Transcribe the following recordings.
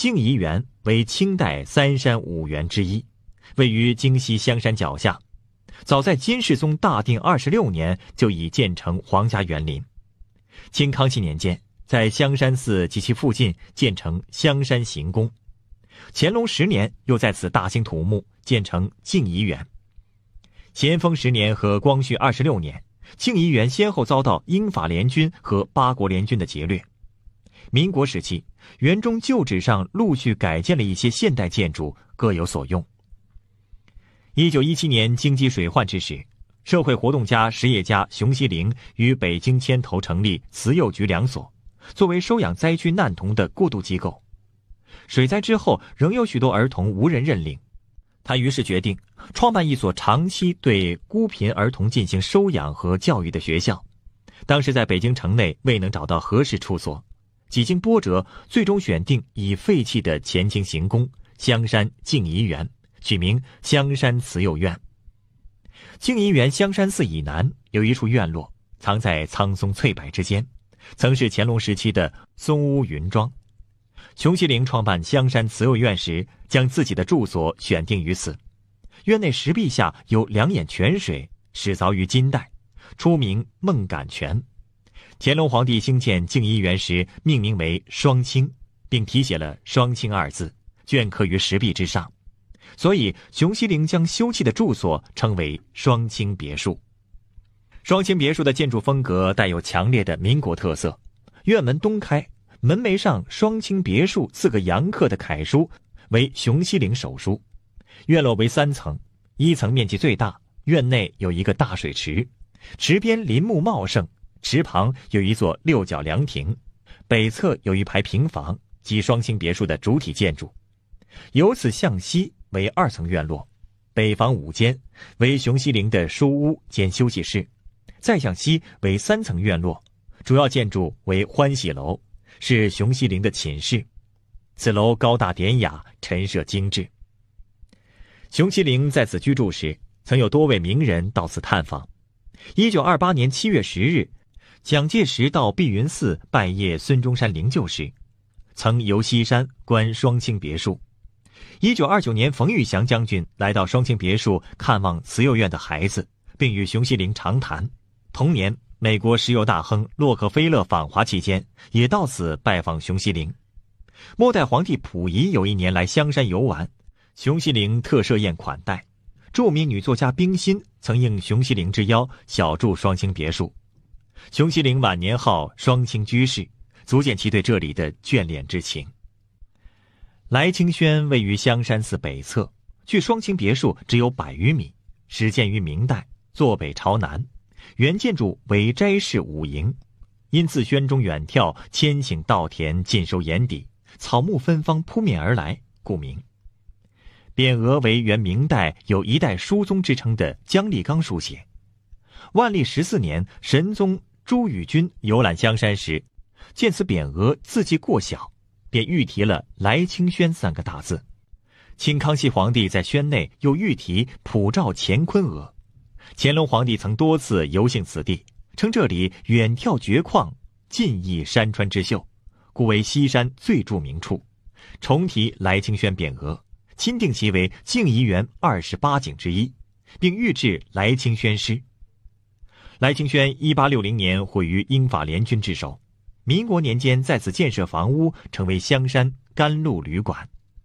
静怡园为清代三山五园之一，位于京西香山脚下。早在金世宗大定26年就已建成皇家园林。清康熙年间，在香山寺及其附近建成香山行宫。乾隆10年又在此大兴土木，建成静怡园。咸丰10年和光绪26年，静怡园先后遭到英法联军和八国联军的劫掠。民国时期，园中旧址上陆续改建了一些现代建筑，各有所用。1917年经济水患之时，社会活动家、实业家熊希龄于北京牵头成立慈幼局2所，作为收养灾区难童的过渡机构。水灾之后，仍有许多儿童无人认领，他于是决定创办一所长期对孤贫儿童进行收养和教育的学校。当时在北京城内未能找到合适处所，几经波折，最终选定已废弃的乾清行宫香山静怡园，取名香山慈幼院。静怡园香山寺以南有一处院落，藏在苍松翠柏之间，曾是乾隆时期的松屋云庄。熊希龄创办香山慈幼院时，将自己的住所选定于此。院内石壁下有2眼泉水，始凿于金代，初名孟感泉。乾隆皇帝兴建静怡园时命名为双清，并题写了双清2字，镌刻于石壁之上，所以熊希龄将修葺的住所称为双清别墅。双清别墅的建筑风格带有强烈的民国特色，院门东开，门楣上双清别墅4个阳刻的楷书为熊希龄手书。院落为3层，1层面积最大，院内有一个大水池，池边林木茂盛，池旁有一座6角凉亭，北侧有一排平房及双清别墅的主体建筑。由此向西为2层院落，北房5间为熊希龄的书屋兼休息室，再向西为3层院落，主要建筑为欢喜楼，是熊希龄的寝室。此楼高大典雅，陈设精致。熊希龄在此居住时，曾有多位名人到此探访。1928年7月10日，蒋介石到碧云寺拜谒孙中山灵柩时，曾游西山观双清别墅。1929年，冯玉祥将军来到双清别墅看望慈幼院的孩子，并与熊希龄长谈。同年，美国石油大亨洛克菲勒访华期间，也到此拜访熊希龄。末代皇帝溥仪有一年来香山游玩，熊希龄特设宴款待。著名女作家冰心曾应熊希龄之邀小住双清别墅。熊希龄晚年号双清居士，足见其对这里的眷恋之情。来清轩位于香山寺北侧，距双清别墅只有100余米，始建于明代，坐北朝南，原建筑为斋室5营，因自轩中远眺，千顷稻田尽收眼底，草木芬芳扑面而来，故名。匾额为原明代有一代书宗之称的姜立刚书写。万历14年，神宗朱翊钧游览香山时，见此匾额字迹过小，便御题了来清轩3个大字。清康熙皇帝在轩内又御题普照乾坤额。乾隆皇帝曾多次游幸此地，称这里远眺绝况，尽溢山川之秀，故为西山最著名处，重题来清轩匾额，钦定其为静怡园28景之一，并御制来清轩诗。来清轩1860年毁于英法联军之手，民国年间在此建设房屋，成为香山甘露旅馆。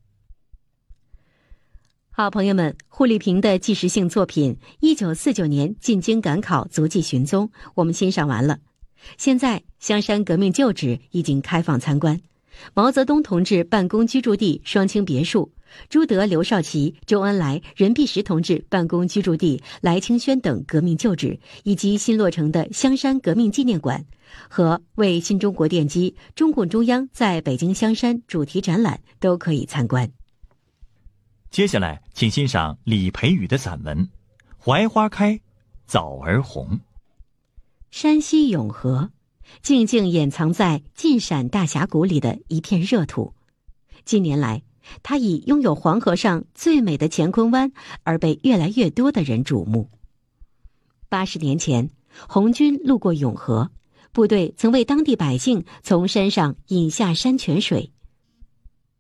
好朋友们，胡丽萍的纪实性作品1949年进京赶考足迹寻踪我们欣赏完了。现在香山革命旧址已经开放参观，毛泽东同志办公居住地双清别墅，朱德、刘少奇、周恩来、任弼时同志办公居住地来清轩等革命旧址，以及新落成的香山革命纪念馆和为新中国奠基中共中央在北京香山主题展览都可以参观。 接下来请欣赏李培宇的散文《槐花开，枣儿红》。 山西永和，静静掩藏在晋陕大峡谷里的一片热土。近年来，它已拥有黄河上最美的乾坤湾，而被越来越多的人瞩目。80年前，红军路过永和，部队曾为当地百姓从山上引下山泉水，